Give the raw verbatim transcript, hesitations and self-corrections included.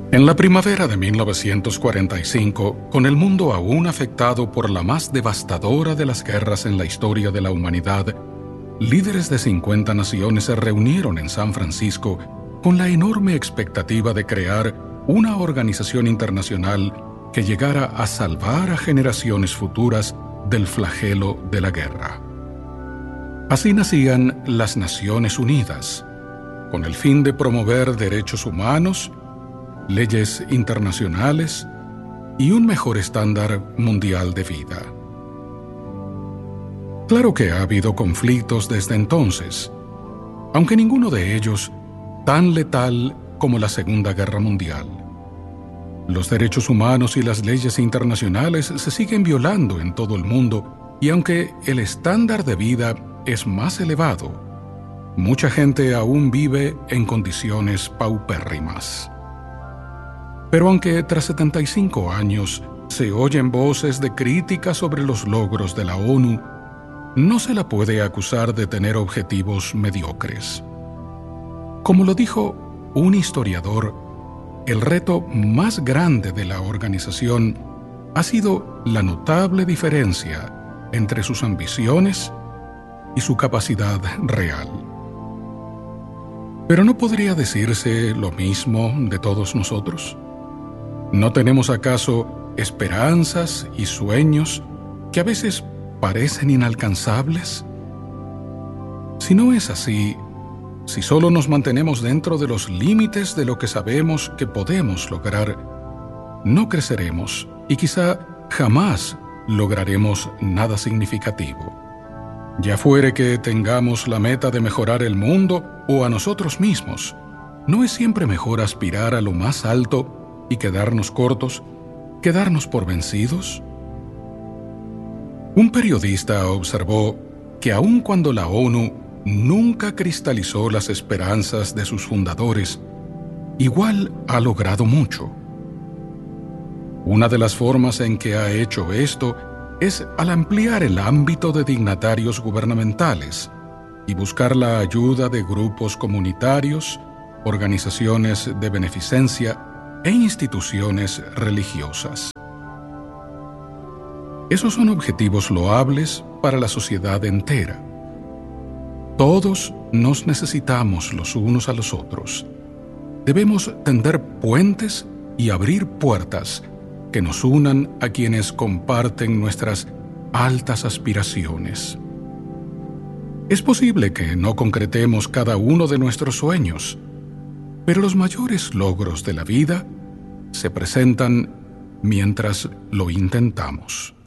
En la primavera de mil novecientos cuarenta y cinco, con el mundo aún afectado por la más devastadora de las guerras en la historia de la humanidad, líderes de cincuenta naciones se reunieron en San Francisco con la enorme expectativa de crear una organización internacional que llegara a salvar a generaciones futuras del flagelo de la guerra. Así nacían las Naciones Unidas, con el fin de promover derechos humanos, leyes internacionales y un mejor estándar mundial de vida. Claro que ha habido conflictos desde entonces, aunque ninguno de ellos tan letal como la Segunda Guerra Mundial. Los derechos humanos y las leyes internacionales se siguen violando en todo el mundo, y aunque el estándar de vida es más elevado, mucha gente aún vive en condiciones paupérrimas. Pero aunque tras setenta y cinco años se oyen voces de crítica sobre los logros de la ONU, no se la puede acusar de tener objetivos mediocres. Como lo dijo un historiador, el reto más grande de la organización ha sido la notable diferencia entre sus ambiciones y su capacidad real. Pero ¿no podría decirse lo mismo de todos nosotros? ¿No tenemos acaso esperanzas y sueños que a veces parecen inalcanzables? Si no es así, si solo nos mantenemos dentro de los límites de lo que sabemos que podemos lograr, no creceremos y quizá jamás lograremos nada significativo. Ya fuere que tengamos la meta de mejorar el mundo o a nosotros mismos, ¿no es siempre mejor aspirar a lo más alto y quedarnos cortos, quedarnos por vencidos? Un periodista observó que aun cuando la ONU nunca cristalizó las esperanzas de sus fundadores, igual ha logrado mucho. Una de las formas en que ha hecho esto es al ampliar el ámbito de dignatarios gubernamentales y buscar la ayuda de grupos comunitarios, organizaciones de beneficencia e instituciones religiosas. Esos son objetivos loables para la sociedad entera. Todos nos necesitamos los unos a los otros. Debemos tender puentes y abrir puertas que nos unan a quienes comparten nuestras altas aspiraciones. Es posible que no concretemos cada uno de nuestros sueños, pero los mayores logros de la vida se presentan mientras lo intentamos.